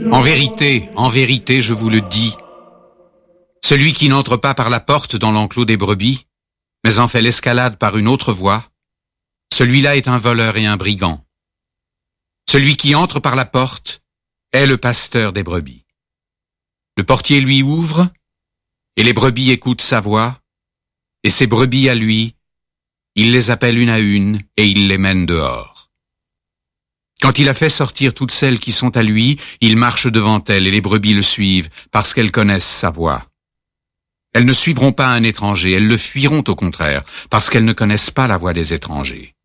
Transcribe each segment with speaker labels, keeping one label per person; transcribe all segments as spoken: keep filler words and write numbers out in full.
Speaker 1: En vérité, en vérité, je vous le dis, celui qui n'entre pas par la porte dans l'enclos des brebis, mais en fait l'escalade par une autre voie, celui-là est un voleur et un brigand. Celui qui entre par la porte est le pasteur des brebis. Le portier lui ouvre, et les brebis écoutent sa voix, et ses brebis à lui, il les appelle une à une, et il les mène dehors. Quand il a fait sortir toutes celles qui sont à lui, il marche devant elles, et les brebis le suivent, parce qu'elles connaissent sa voix. Elles ne suivront pas un étranger, elles le fuiront au contraire, parce qu'elles ne connaissent pas la voix des étrangers.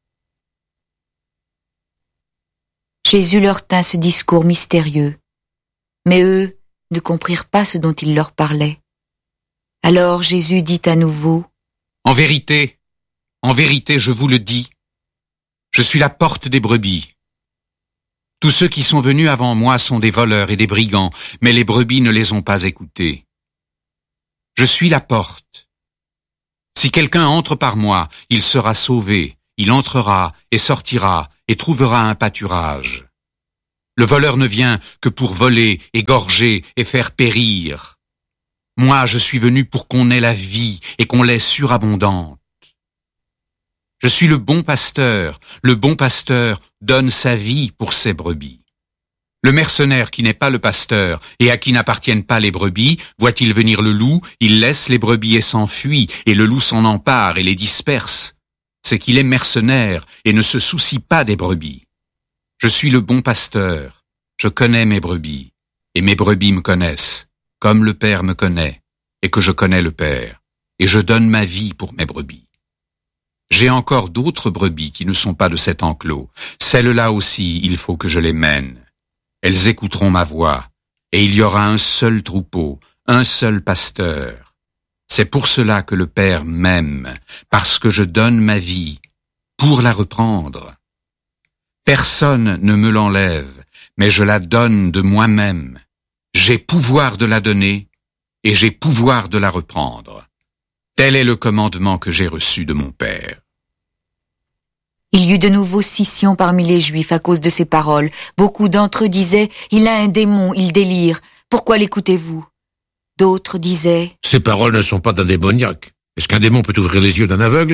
Speaker 2: Jésus leur tint ce discours mystérieux, mais eux ne comprirent pas ce dont il leur parlait. Alors Jésus dit à nouveau, «
Speaker 1: En vérité, en vérité, je vous le dis, je suis la porte des brebis. Tous ceux qui sont venus avant moi sont des voleurs et des brigands, mais les brebis ne les ont pas écoutés. Je suis la porte. Si quelqu'un entre par moi, il sera sauvé, il entrera et sortira et trouvera un pâturage. Le voleur ne vient que pour voler, égorger et faire périr. Moi, je suis venu pour qu'on ait la vie et qu'on l'ait surabondante. Je suis le bon pasteur. Le bon pasteur donne sa vie pour ses brebis. Le mercenaire qui n'est pas le pasteur et à qui n'appartiennent pas les brebis, voit-il venir le loup, il laisse les brebis et s'enfuit, et le loup s'en empare et les disperse. C'est qu'il est mercenaire et ne se soucie pas des brebis. Je suis le bon pasteur, je connais mes brebis, et mes brebis me connaissent, comme le Père me connaît, et que je connais le Père, et je donne ma vie pour mes brebis. J'ai encore d'autres brebis qui ne sont pas de cet enclos. Celles-là aussi, il faut que je les mène. Elles écouteront ma voix, et il y aura un seul troupeau, un seul pasteur. C'est pour cela que le Père m'aime, parce que je donne ma vie pour la reprendre. Personne ne me l'enlève, mais je la donne de moi-même. J'ai pouvoir de la donner, et j'ai pouvoir de la reprendre. Tel est le commandement que j'ai reçu de mon Père.
Speaker 2: Il y eut de nouveau scission parmi les Juifs à cause de ces paroles. Beaucoup d'entre eux disaient, « Il a un démon, il délire. Pourquoi l'écoutez-vous » D'autres disaient,
Speaker 3: « Ces paroles ne sont pas d'un démoniaque. Est-ce qu'un démon peut ouvrir les yeux d'un aveugle »